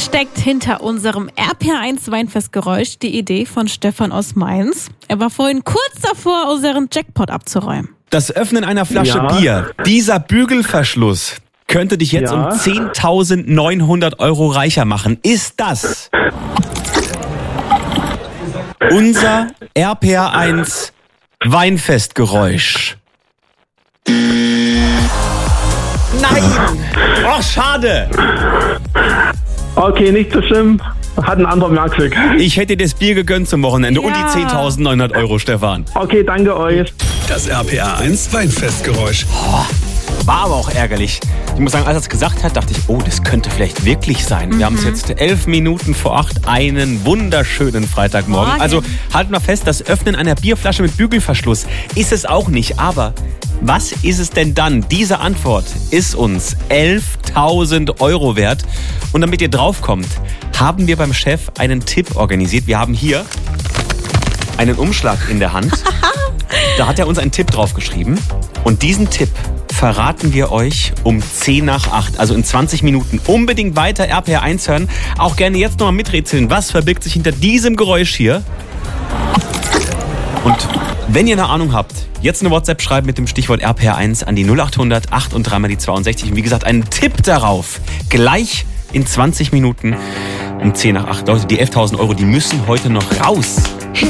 steckt hinter unserem RPR1 Weinfestgeräusch die Idee von Stefan aus Mainz. Er war vorhin kurz davor, unseren Jackpot abzuräumen. Das Öffnen einer Flasche Bier, dieser Bügelverschluss könnte dich jetzt um 10.900 Euro reicher machen. Ist das unser RPR1 Weinfestgeräusch? Nein! Oh, schade! Okay, nicht so schlimm. Hat ein anderer mehr Glück. Ich hätte dir das Bier gegönnt zum Wochenende und die 10.900 Euro, Stefan. Okay, danke euch. Das RPR1 Weinfestgeräusch. War aber auch ärgerlich. Ich muss sagen, als er es gesagt hat, dachte ich, oh, das könnte vielleicht wirklich sein. Wir haben es jetzt 11 Minuten vor 8, einen wunderschönen Freitagmorgen. Morgen. Also halt mal fest, das Öffnen einer Bierflasche mit Bügelverschluss ist es auch nicht. Aber was ist es denn dann? Diese Antwort ist uns 11.000 Euro wert. Und damit ihr draufkommt, haben wir beim Chef einen Tipp organisiert. Wir haben hier einen Umschlag in der Hand. Da hat er uns einen Tipp draufgeschrieben. Und diesen Tipp verraten wir euch um 10 nach 8, also in 20 Minuten. Unbedingt weiter RPR1 hören. Auch gerne jetzt nochmal miträtseln. Was verbirgt sich hinter diesem Geräusch hier? Und wenn ihr eine Ahnung habt, jetzt eine WhatsApp schreiben mit dem Stichwort RPR1 an die 0800 8 und 3 mal die 62. Und wie gesagt, einen Tipp darauf. Gleich in 20 Minuten um 10 nach 8. Leute, die 11.000 Euro, die müssen heute noch raus.